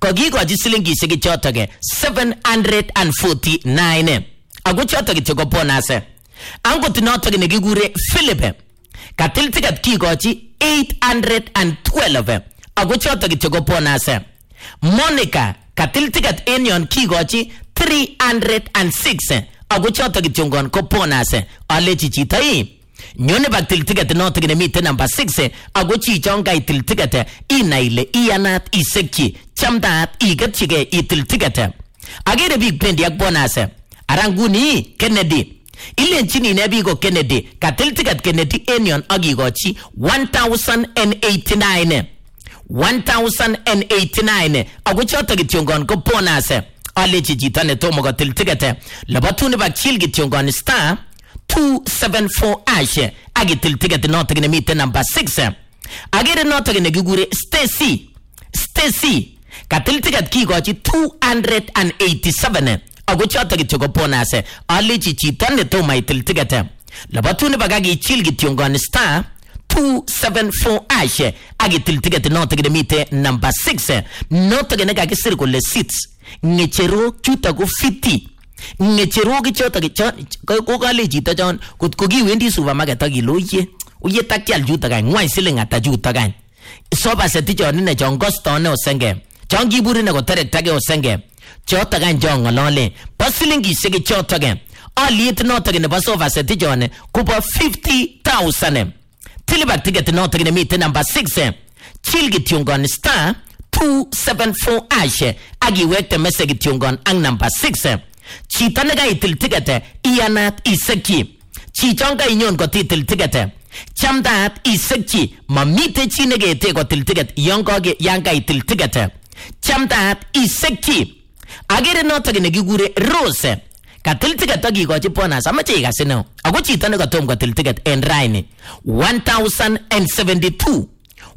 kokikochi silingishek chotok 749 ako chotok kityo ko bonus. Angot notok nekikure Philip katil ticket kikochi 812 ako chotok kityo ko bonus. Monica katil ticket en yon kikochi 306 ako chotok kityo ko bonus. Alechi chito nyone bak til ticket notok nemite number 6 ako chichon kaitil ticket inai ile iyanat isekchi chamdaat iketchige itil ticket. Agere biik pendi ak bonus. Aranguni Kennedy ilenchini ne biiko Kennedy katil ticket Kennedy enion akikochi 1089 ako chotok kityongon ko bonus. Alechi chito ne tomo kotil ticket labatuni bak chil kityongon star 274 ash agitil ticket notok nemite number 6. Agere notok nekikure Stacy katil ticket kikochi 287 ako chotok kityo ko bonus. Alechi chito ne tomo itil ticket labatuni bak agichil kityongon star 274 ash agitil ticket notok nemite number 6. Notok nekakisir kole seats ngecherok chuto ko 50 ngecherok chotok ko kale chito chon kotko kiwendi supermarket akiloye uye takyal chuto kan ngwany siling ata chuto kan soba set chon ne chon gostone osenge chon kiburine ko terektake osenge choto kan chon ngolole po silingishek choto kan aliet notok nebo soba set chon ko po 50,000. Tilibak ticket notok nemite number 6 chil kityongon star 274 ash agiwekte message kityongon ang number 6. Chito ne kaitil ticket iyanat isekchi chichon kainyon kotitil ticket chamdaat isekchi mamite chi nekete kotil ticket yan kaitil ticket chamdaat isekchi. Agere notok nekikure Rose katil ticket akikochi bonus amache ikasino ako chito ne katom kotil ticket en raini 1072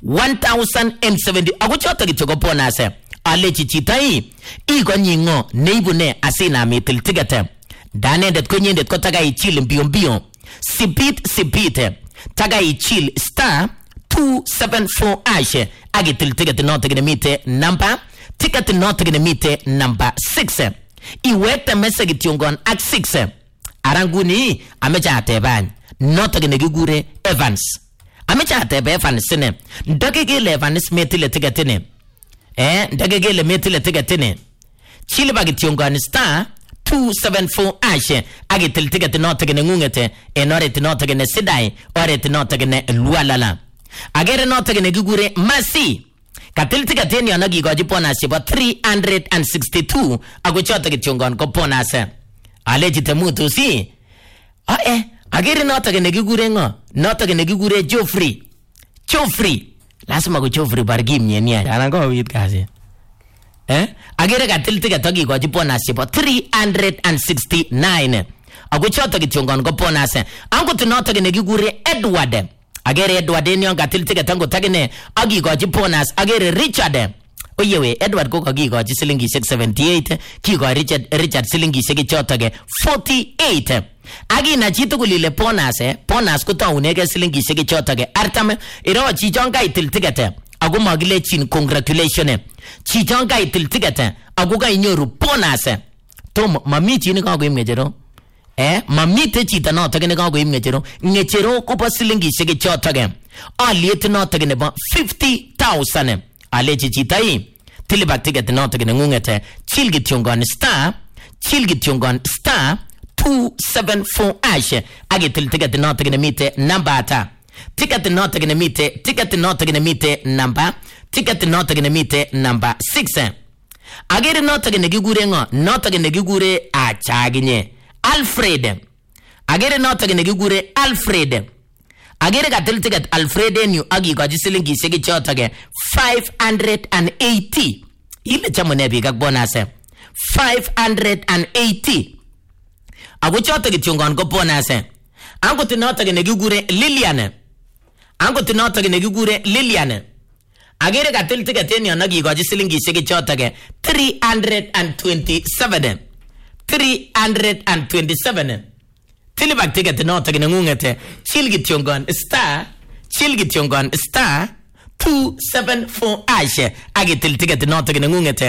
ako chotok kityo ko bonus. Alechi chito ikonyingo neibune asinam itil ticket danendet konyendet ko taga ichil mbio sipit taga ichil star 274 ash agitil ticket notok nemite number ticket notok nemite number 6 iwekte message tiongon ak 6. Aranguni amecha ateban notok nekikure Evans amecha atebe Evans ne ndakekele Evans metile ticket ne ndakekele metile ticket ne chile bagitiongon star 274 ash agitil ticket notok nengungete en oret notok ne sidai oret notok ne lualala. Agere notok nekikure Masi katil ticket en yon akikochi bonus chebo 362 ako chotok kityongon ko bonus. Alechi temutusi agere notok nekikure ngo notok nekikure Joffrey lazima ko Joffrey bargim nyenia anan ko wit kasi agere katil ticket akikochi bonus chebo 369 ako chotok kityongon ko bonus. Angot notok nekikure Edward agere Edward en yon katil ticket angot akine akikochi bonus. Agere Richard oyewe Edward ko kakikochi silingishek 78 kikochi Richard silingishek chotok 48. Agina chitugul ile bonus ko taunege silingishek chotok 40. Iro chichon kaitil ticket ako makilechin congratulations chichon kaitil ticket ako kainyoru bonus. Tom mami chi ne kakoim ngechero mamite chito notok ne kakoim ngechero ko po silingishek chotok aliet notok nebo 50,000. Alechi chito tilibak ticket notok nengungete chil kityongon star 274 ash agitil ticket notok nemite number ata ticket notok nemite number ticket notok nemite number 6. Agere notok nekikure ngo notok nekikure achaginye Alfred. Agere notok nekikure Alfred. Agere katil ticket Alfred en yu akikochi silingishek chotok 580. Ile chamune biik ak bonus 580 ako chotok kityongon ko bonus. Angot notok nekikure Lilian agere katil ticket en yon akikochi silingishek chotok 327. Tilibak ticket notok nengungete chil kityongon star 274 ash agitil ticket notok nengungete